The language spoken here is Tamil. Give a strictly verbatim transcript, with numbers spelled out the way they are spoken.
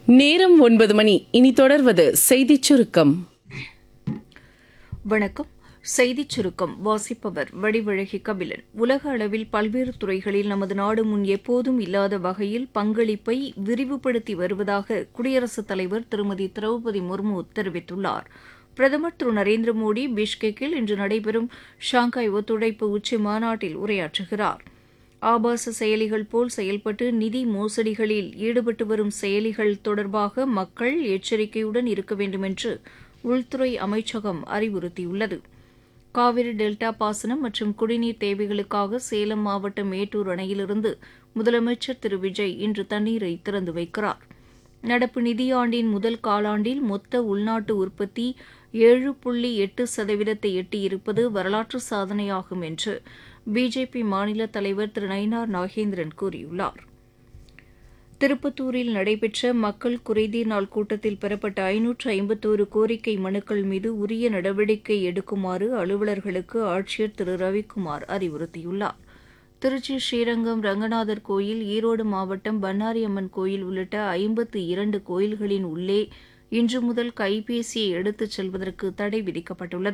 நேரம் ஒன்பது மணி. இனி தொடர்வது செய்திச் சுருக்கம். வணக்கம். செய்திச் சுருக்கம் வாசிப்பவர் வடிவழகி கபிலன். உலக அளவில் பல்வேறு துறைகளில் நமது நாடு முன் எப்போதும் இல்லாத வகையில் பங்களிப்பை விரிவுபடுத்தி வருவதாக குடியரசுத் தலைவர் திருமதி திரௌபதி முர்மு தெரிவித்துள்ளார். பிரதமர் திரு நரேந்திர மோடி பிஷ்கெக்கில் இன்று நடைபெறும் ஷாங்காய் ஒத்துழைப்பு உச்சி மாநாட்டில் உரையாற்றுகிறார். ஆபாச செயலிகள் போல் செயல்பட்டு நிதி மோசடிகளில் ஈடுபட்டு வரும் செயலிகள் தொடர்பாக மக்கள் எச்சரிக்கையுடன் இருக்க வேண்டும் என்று உள்துறை அமைச்சகம் அறிவுறுத்தியுள்ளது. காவிரி டெல்டா பாசனம் மற்றும் குடிநீர் தேவைகளுக்காக சேலம் மாவட்டம் மேட்டூர் அணையிலிருந்து முதலமைச்சர் திரு விஜய் இன்று தண்ணீரை திறந்து வைக்கிறார். நடப்பு நிதியாண்டின் முதல் காலாண்டில் மொத்த உள்நாட்டு உற்பத்தி ஏழு புள்ளி எட்டு சதவீதத்தை எட்டியிருப்பது வரலாற்று சாதனையாகும் என்று பிஜேபி மாநில தலைவர் திரு நயினார் நாகேந்திரன் கூறியுள்ளார். திருப்பத்தூரில் நடைபெற்ற மக்கள் குறைதீர் நாள் கூட்டத்தில் பெறப்பட்ட ஐநூற்று ஐம்பத்தோரு கோரிக்கை மனுக்கள் மீது உரிய நடவடிக்கை எடுக்குமாறு அலுவலர்களுக்கு ஆட்சியர் திரு ரவிக்குமார் அறிவுறுத்தியுள்ளார். திருச்சி ஸ்ரீரங்கம் ரங்கநாதர் கோயில், ஈரோடு மாவட்டம் பண்ணாரி அம்மன் கோயில் உள்ளிட்ட ஐம்பத்து இரண்டு கோயில்களின் உள்ளே இன்று முதல் கைபேசியை எடுத்துச் செல்வதற்கு தடை விதிக்கப்பட்டுள்ளது.